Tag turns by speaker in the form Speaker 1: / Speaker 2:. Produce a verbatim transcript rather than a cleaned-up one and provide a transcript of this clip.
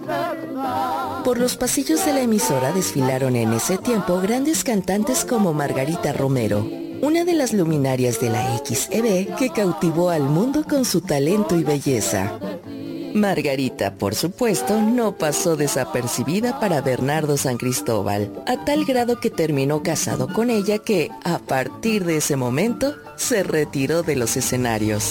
Speaker 1: Por los pasillos de la emisora desfilaron en ese tiempo grandes cantantes como Margarita Romero, una de las luminarias de la X E B que cautivó al mundo con su talento y belleza. Margarita, por supuesto, no pasó desapercibida para Bernardo San Cristóbal, a tal grado que terminó casado con ella que, a partir de ese momento, se retiró de los escenarios.